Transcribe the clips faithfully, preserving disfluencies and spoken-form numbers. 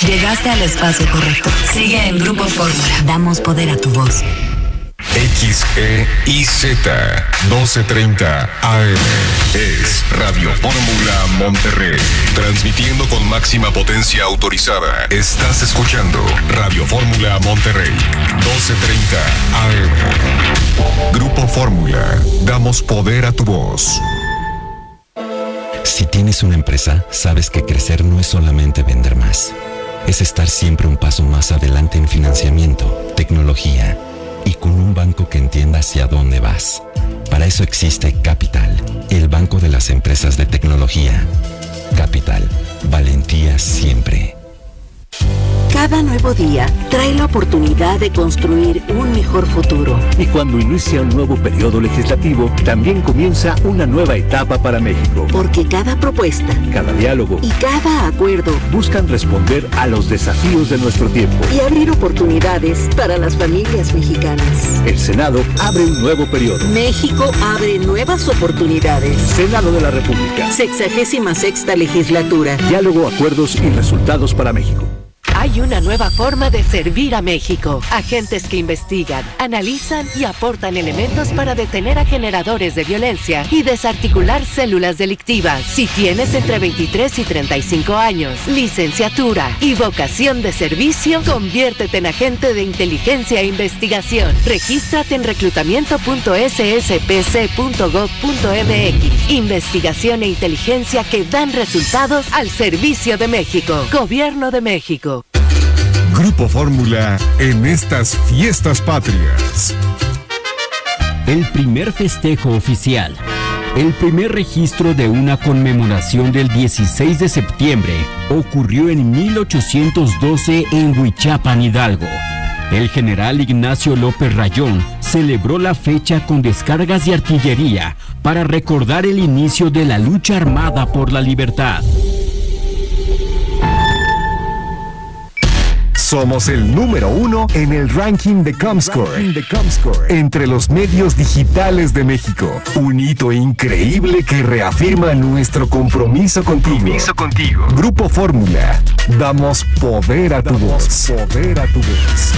Llegaste al espacio correcto. Sigue en Grupo Fórmula. Damos poder a tu voz. X E I Z doce treinta A M es Radio Fórmula Monterrey, transmitiendo con máxima potencia autorizada. Estás escuchando Radio Fórmula Monterrey, doce treinta A M. Grupo Fórmula, damos poder a tu voz. Si tienes una empresa, sabes que crecer no es solamente vender más. Es estar siempre un paso más adelante en financiamiento, tecnología y con un banco que entienda hacia dónde vas. Para eso existe Capital, el banco de las empresas de tecnología. Capital, valentía siempre. Cada nuevo día trae la oportunidad de construir un mejor futuro. Y cuando inicia un nuevo periodo legislativo, también comienza una nueva etapa para México. Porque cada propuesta, cada diálogo y cada acuerdo buscan responder a los desafíos de nuestro tiempo y abrir oportunidades para las familias mexicanas. El Senado abre un nuevo periodo. México abre nuevas oportunidades. Senado de la República. Sexagésima sexta legislatura. Diálogo, acuerdos y resultados para México. Hay una nueva forma de servir a México. Agentes que investigan, analizan y aportan elementos para detener a generadores de violencia y desarticular células delictivas. Si tienes entre veintitrés y treinta y cinco años, licenciatura y vocación de servicio, conviértete en agente de inteligencia e investigación. Regístrate en reclutamiento punto s s p c punto gov punto m x. Investigación e inteligencia que dan resultados al servicio de México. Gobierno de México. Grupo Fórmula en estas fiestas patrias. El primer festejo oficial. El primer registro de una conmemoración del dieciséis de septiembre ocurrió en mil ochocientos doce en Huichapan, Hidalgo. El general Ignacio López Rayón celebró la fecha con descargas de artillería para recordar el inicio de la lucha armada por la libertad. Somos el número uno en el ranking de Comscore, entre los medios digitales de México. Un hito increíble que reafirma nuestro compromiso contigo. Compromiso contigo. Grupo Fórmula, damos poder a tu voz. Poder a tu voz.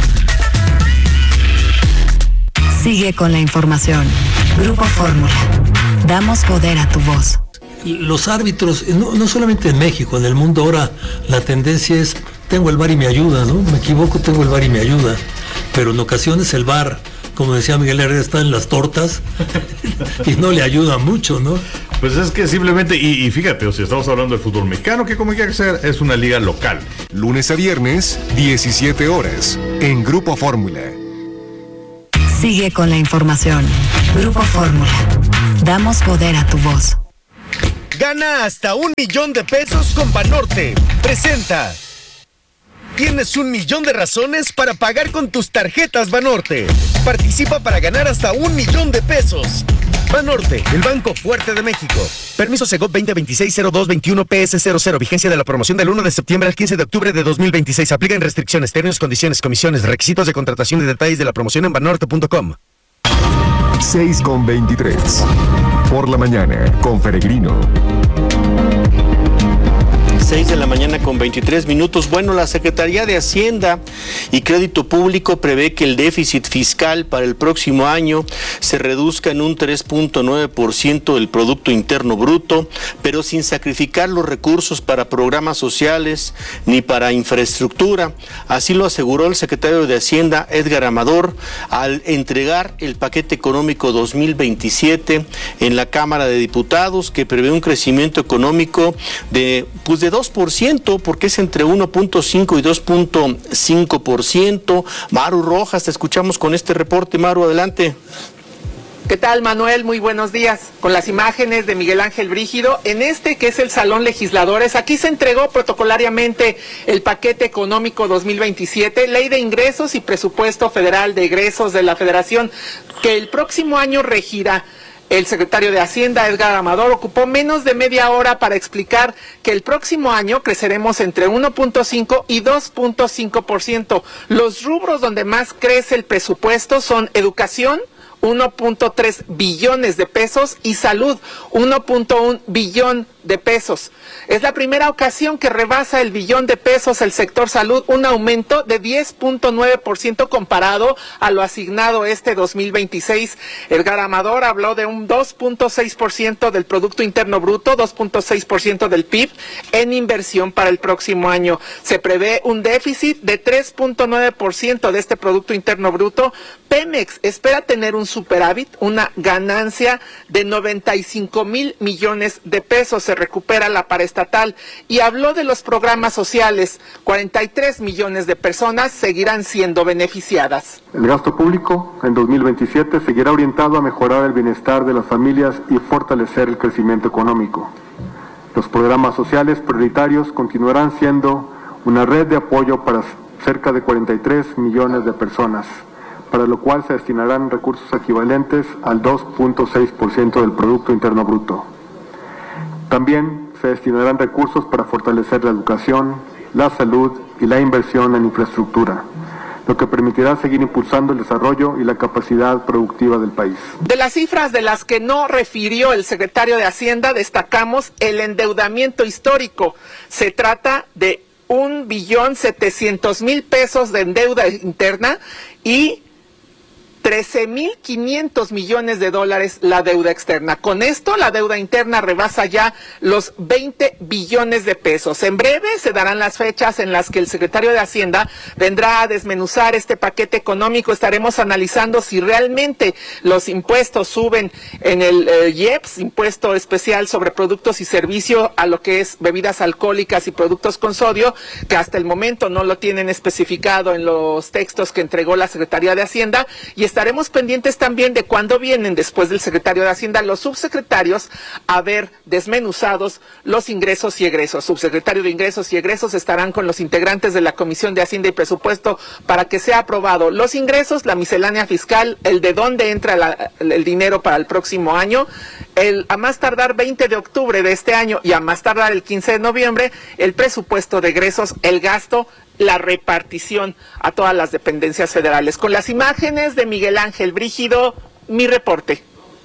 Sigue con la información. Grupo Fórmula, damos poder a tu voz. Los árbitros, no, no solamente en México, en el mundo ahora la tendencia es, tengo el V A R y me ayuda, ¿no? Me equivoco, tengo el V A R y me ayuda. Pero en ocasiones el V A R, como decía Miguel Herrera, está en las tortas y no le ayuda mucho, ¿no? Pues es que simplemente, y, y fíjate, o sea, estamos hablando del fútbol mexicano, que como quiera que sea, es una liga local. Lunes a viernes, diecisiete horas, en Grupo Fórmula. Sigue con la información. Grupo Fórmula, damos poder a tu voz. Gana hasta un millón de pesos con Banorte. Presenta. Tienes un millón de razones para pagar con tus tarjetas Banorte. Participa para ganar hasta un millón de pesos. Banorte, el banco fuerte de México. Permiso Segov veinte veintiséis cero dos veintiuno P S cero cero. Vigencia de la promoción del uno de septiembre al quince de octubre de dos mil veintiséis. Aplican restricciones, términos, condiciones, comisiones, requisitos de contratación y detalles de la promoción en banorte punto com. seis con veintitrés. Por la mañana, con Peregrino. seis de la mañana con veintitrés minutos. Bueno, la Secretaría de Hacienda y Crédito Público prevé que el déficit fiscal para el próximo año se reduzca en un tres punto nueve por ciento del Producto Interno Bruto, pero sin sacrificar los recursos para programas sociales ni para infraestructura. Así lo aseguró el secretario de Hacienda, Edgar Amador, al entregar el paquete económico dos mil veintisiete en la Cámara de Diputados, que prevé un crecimiento económico de, pues de dos por ciento, porque es entre uno punto cinco y dos punto cinco por ciento. Maru Rojas, te escuchamos con este reporte. Maru, adelante. ¿Qué tal, Manuel? Muy buenos días. Con las imágenes de Miguel Ángel Brígido, en este que es el Salón Legisladores, aquí se entregó protocolariamente el paquete económico dos mil veintisiete, Ley de Ingresos y Presupuesto Federal de Egresos de la Federación, que el próximo año regirá. El secretario de Hacienda, Edgar Amador, ocupó menos de media hora para explicar que el próximo año creceremos entre uno punto cinco y dos punto cinco por ciento. Los rubros donde más crece el presupuesto son educación, uno punto tres billones de pesos y salud, uno punto uno billón de pesos. Es la primera ocasión que rebasa el billón de pesos el sector salud, un aumento de diez punto nueve por ciento comparado a lo asignado este dos mil veintiséis. Edgar Amador habló de un dos punto seis por ciento del Producto Interno Bruto, dos punto seis por ciento del P I B en inversión para el próximo año. Se prevé un déficit de tres punto nueve por ciento de este Producto Interno Bruto. Pemex espera tener un superávit, una ganancia de noventa y cinco mil millones de pesos. Se recupera la paraestatal y habló de los programas sociales. cuarenta y tres millones de personas seguirán siendo beneficiadas. El gasto público en dos mil veintisiete seguirá orientado a mejorar el bienestar de las familias y fortalecer el crecimiento económico. Los programas sociales prioritarios continuarán siendo una red de apoyo para cerca de cuarenta y tres millones de personas, para lo cual se destinarán recursos equivalentes al dos punto seis por ciento del Producto Interno Bruto. También se destinarán recursos para fortalecer la educación, la salud y la inversión en infraestructura, lo que permitirá seguir impulsando el desarrollo y la capacidad productiva del país. De las cifras de las que no refirió el secretario de Hacienda, destacamos el endeudamiento histórico. Se trata de un billón setecientos mil pesos de deuda interna y trece mil quinientos millones de dólares la deuda externa. Con esto, la deuda interna rebasa ya los veinte billones de pesos. En breve se darán las fechas en las que el secretario de Hacienda vendrá a desmenuzar este paquete económico. Estaremos analizando si realmente los impuestos suben en el eh, I E P S, impuesto especial sobre productos y servicios, a lo que es bebidas alcohólicas y productos con sodio, que hasta el momento no lo tienen especificado en los textos que entregó la Secretaría de Hacienda, y estaremos pendientes también de cuándo vienen, después del secretario de Hacienda, los subsecretarios a ver desmenuzados los ingresos y egresos. Subsecretario de Ingresos y Egresos estarán con los integrantes de la Comisión de Hacienda y Presupuesto para que sea aprobado los ingresos, la miscelánea fiscal, el de dónde entra la, el dinero para el próximo año, el a más tardar veinte de octubre de este año y a más tardar el quince de noviembre, el presupuesto de egresos, el gasto, la repartición a todas las dependencias federales. Con las imágenes de Miguel Ángel Brígido, mi reporte.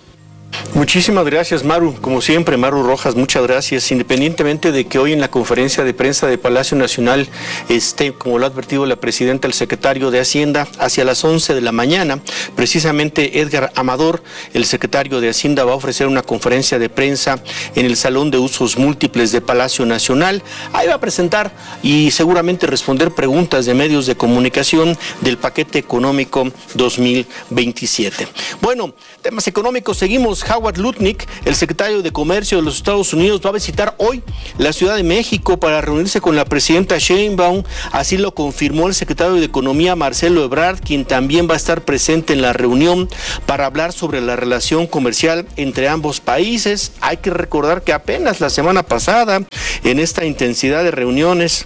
Muchísimas gracias, Maru. Como siempre, Maru Rojas, muchas gracias. Independientemente de que hoy en la conferencia de prensa de Palacio Nacional esté, como lo ha advertido la presidenta, el secretario de Hacienda, hacia las once de la mañana, precisamente Edgar Amador, el secretario de Hacienda, va a ofrecer una conferencia de prensa en el Salón de Usos Múltiples de Palacio Nacional. Ahí va a presentar y seguramente responder preguntas de medios de comunicación del paquete económico dos mil veintisiete. Bueno, temas económicos, seguimos. Howard Lutnick, el secretario de Comercio de los Estados Unidos, va a visitar hoy la Ciudad de México para reunirse con la presidenta Sheinbaum. Así lo confirmó el secretario de Economía, Marcelo Ebrard, quien también va a estar presente en la reunión para hablar sobre la relación comercial entre ambos países. Hay que recordar que apenas la semana pasada, en esta intensidad de reuniones,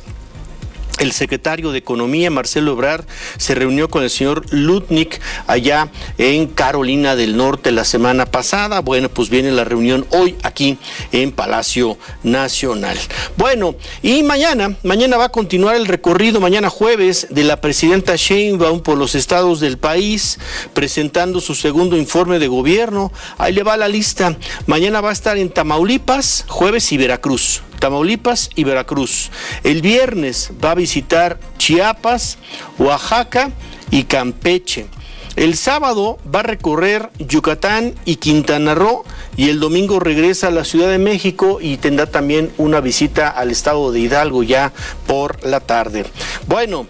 el secretario de Economía, Marcelo Ebrard, se reunió con el señor Lutnick allá en Carolina del Norte la semana pasada. Bueno, pues viene la reunión hoy aquí en Palacio Nacional. Bueno, y mañana, mañana va a continuar el recorrido, mañana jueves, de la presidenta Sheinbaum por los estados del país, presentando su segundo informe de gobierno. Ahí le va la lista. Mañana va a estar en Tamaulipas, jueves, y Veracruz. Tamaulipas y Veracruz. El viernes va a visitar Chiapas, Oaxaca y Campeche. El sábado va a recorrer Yucatán y Quintana Roo, y el domingo regresa a la Ciudad de México y tendrá también una visita al estado de Hidalgo ya por la tarde. Bueno,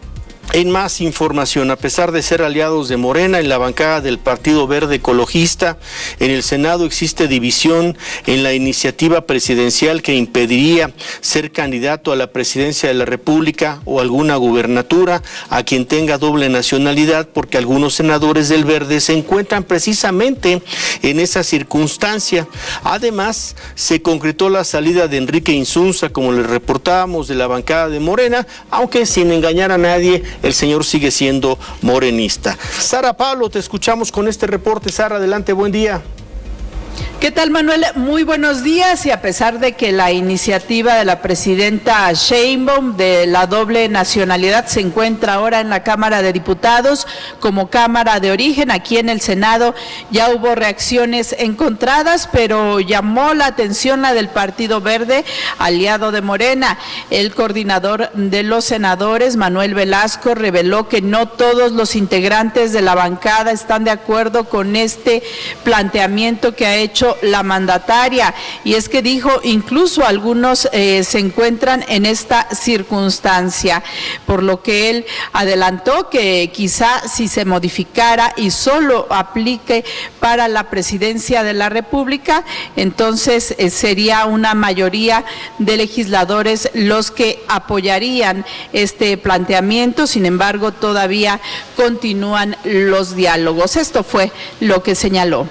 en más información, a pesar de ser aliados de Morena en la bancada del Partido Verde Ecologista, en el Senado existe división en la iniciativa presidencial que impediría ser candidato a la presidencia de la República o alguna gubernatura a quien tenga doble nacionalidad, porque algunos senadores del Verde se encuentran precisamente en esa circunstancia. Además, se concretó la salida de Enrique Insunza, como les reportábamos, de la bancada de Morena, aunque sin engañar a nadie, el señor sigue siendo morenista. Sara Pablo, te escuchamos con este reporte. Sara, adelante, buen día. ¿Qué tal, Manuel? Muy buenos días. Y a pesar de que la iniciativa de la presidenta Sheinbaum de la doble nacionalidad se encuentra ahora en la Cámara de Diputados como Cámara de Origen, aquí en el Senado ya hubo reacciones encontradas, pero llamó la atención la del Partido Verde, aliado de Morena. El coordinador de los senadores, Manuel Velasco, reveló que no todos los integrantes de la bancada están de acuerdo con este planteamiento que ha hecho la mandataria, y es que dijo incluso algunos eh, se encuentran en esta circunstancia, por lo que él adelantó que quizá si se modificara y solo aplique para la presidencia de la República, entonces eh, sería una mayoría de legisladores los que apoyarían este planteamiento. Sin embargo, todavía continúan los diálogos. Esto fue lo que señaló.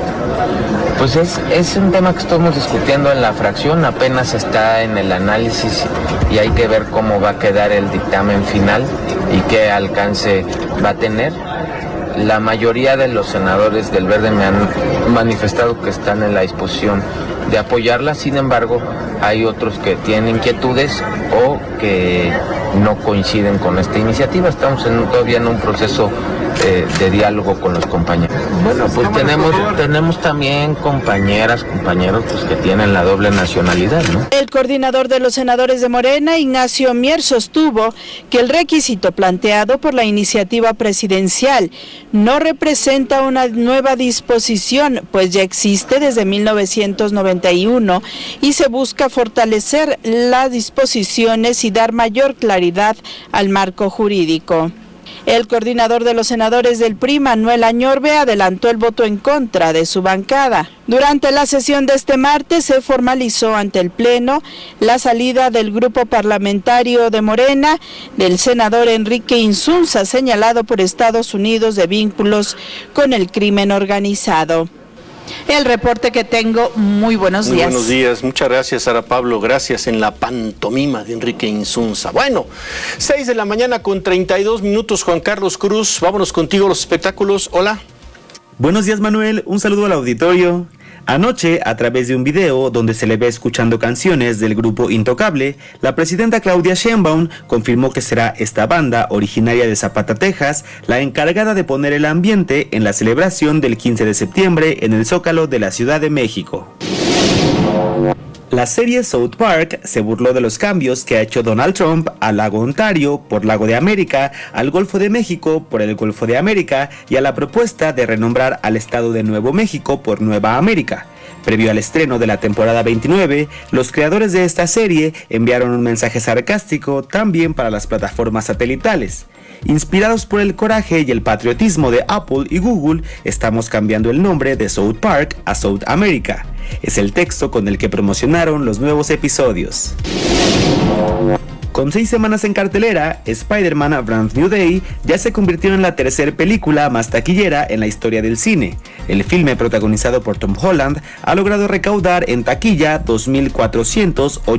Pues es, es un tema que estamos discutiendo en la fracción, apenas está en el análisis y hay que ver cómo va a quedar el dictamen final y qué alcance va a tener. La mayoría de los senadores del Verde me han manifestado que están en la disposición de apoyarla, sin embargo, hay otros que tienen inquietudes o que no coinciden con esta iniciativa. Estamos en, todavía en un proceso eh, de diálogo con los compañeros. Bueno, pues tenemos, tenemos también compañeras, compañeros pues, que tienen la doble nacionalidad, ¿no? El coordinador de los senadores de Morena, Ignacio Mier, sostuvo que el requisito planteado por la iniciativa presidencial no representa una nueva disposición, pues ya existe desde mil novecientos noventa y uno y se busca fortalecer las disposiciones y dar mayor claridad al marco jurídico. El coordinador de los senadores del P R I, Manuel Añorbe, adelantó el voto en contra de su bancada. Durante la sesión de este martes se formalizó ante el Pleno la salida del grupo parlamentario de Morena del senador Enrique Insunza, señalado por Estados Unidos de vínculos con el crimen organizado. El reporte que tengo, muy buenos días. Muy buenos días, muchas gracias, Sara Pablo, gracias en la pantomima de Enrique Insunza. Bueno, seis de la mañana con treinta y dos minutos, Juan Carlos Cruz, vámonos contigo a los espectáculos, hola. Buenos días, Manuel, un saludo al auditorio. Anoche, a través de un video donde se le ve escuchando canciones del grupo Intocable, la presidenta Claudia Sheinbaum confirmó que será esta banda, originaria de Zapata, Texas, la encargada de poner el ambiente en la celebración del quince de septiembre en el Zócalo de la Ciudad de México. La serie South Park se burló de los cambios que ha hecho Donald Trump al lago Ontario por Lago de América, al Golfo de México por el Golfo de América y a la propuesta de renombrar al estado de Nuevo México por Nueva América. Previo al estreno de la temporada veintinueve, los creadores de esta serie enviaron un mensaje sarcástico también para las plataformas satelitales. Inspirados por el coraje y el patriotismo de Apple y Google, estamos cambiando el nombre de South Park a South America. Es el texto con el que promocionaron los nuevos episodios. Con seis semanas en cartelera, Spider-Man A Brand New Day ya se convirtió en la tercera película más taquillera en la historia del cine. El filme, protagonizado por Tom Holland, ha logrado recaudar en taquilla dos mil cuatrocientos ochenta